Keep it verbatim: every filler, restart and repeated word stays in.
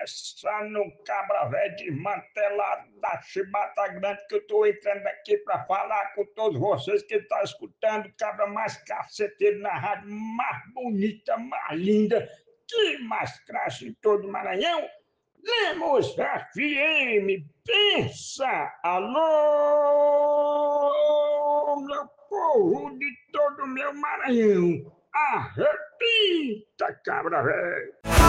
começando um cabra velho desmantelado da chibata grande que eu tô entrando aqui pra falar com todos vocês que estão escutando o cabra mais caceteiro na rádio, mais bonita, mais linda, que mais crasse em todo o Maranhão. Lemos F M, pensa! Alô, meu povo de todo o meu Maranhão! Arrepita, cabra velho!